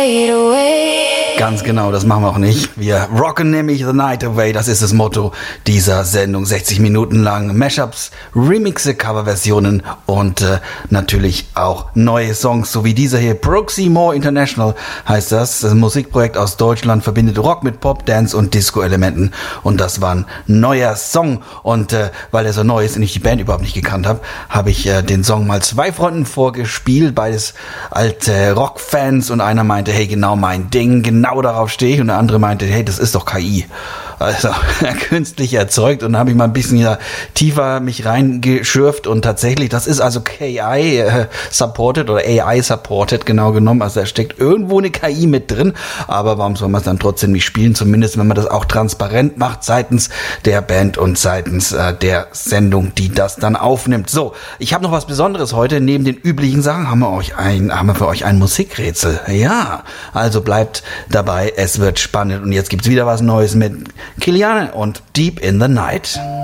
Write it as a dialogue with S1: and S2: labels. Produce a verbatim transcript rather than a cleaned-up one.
S1: Ganz genau, das machen wir auch nicht. Wir rocken nämlich the night away, das ist das Motto dieser Sendung. sechzig Minuten lang Mashups, Remixe, Coverversionen und äh, natürlich auch neue Songs, so wie dieser hier. Proxy More International heißt das. Das ist ein Musikprojekt aus Deutschland, verbindet Rock mit Pop, Dance und Disco-Elementen. Und das war ein neuer Song. Und äh, weil er so neu ist und ich die Band überhaupt nicht gekannt habe, habe ich äh, den Song mal zwei Freunden vorgespielt, beides alte Rockfans, und einer meinte, hey, genau mein Ding, genau darauf stehe ich, und der andere meinte, hey, das ist doch K I. Also künstlich erzeugt, und dann habe ich mal ein bisschen ja tiefer mich reingeschürft, und tatsächlich, das ist also K I äh, supported oder A I supported, genau genommen, also da steckt irgendwo eine K I mit drin, aber warum soll man es dann trotzdem nicht spielen, zumindest wenn man das auch transparent macht seitens der Band und seitens äh, der Sendung, die das dann aufnimmt. So, ich habe noch was Besonderes heute, neben den üblichen Sachen haben wir euch ein, haben wir für euch ein Musikrätsel. Ja, also bleibt dabei, es wird spannend, und jetzt gibt's wieder was Neues mit Kilian und Deep in the Night.